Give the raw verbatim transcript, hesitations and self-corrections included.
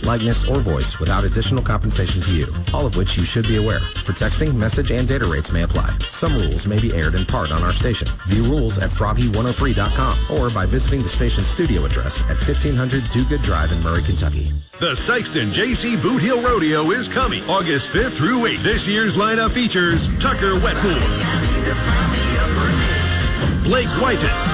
likeness, or voice without additional compensation to you, all of which you should be aware. For texting, message, and data rates may apply. Some rules may be aired in part on our station. View rules at froggy one oh three dot com or by visiting the station's studio address at fifteen hundred Do Good Drive in Murray, Kentucky. The Sikeston J C Boot Hill Rodeo is coming August fifth through eighth. This year's lineup features Tucker Wetmore, Blake Whiten,